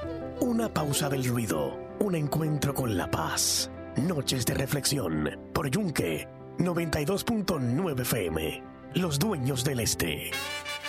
Una pausa del ruido, un encuentro con la paz. Noches de reflexión por Yunque 92.9 FM. Los dueños del este.